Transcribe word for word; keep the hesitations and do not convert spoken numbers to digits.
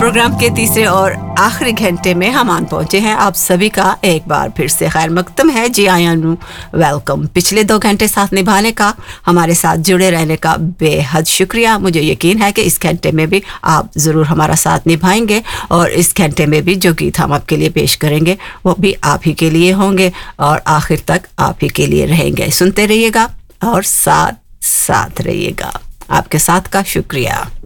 Programme के तीसरे और आखिरी घंटे में हम आन पहुंचे हैं। आप सभी का एक बार फिर से खैर मकदम है। जी आयानू वेलकम। पिछले दो घंटे साथ निभाने का, हमारे साथ जुड़े रहने का बेहद शुक्रिया। मुझे यकीन है कि इस घंटे में भी आप ज़रूर हमारा साथ निभाएंगे और इस घंटे में भी जो गीत हम आपके लिए पेश करेंगे वो भी आप ही के लिए होंगे और आखिर तक आप ही के लिए रहेंगे। सुनते रहिएगा और साथ साथ रहिएगा। आपके साथ का शुक्रिया।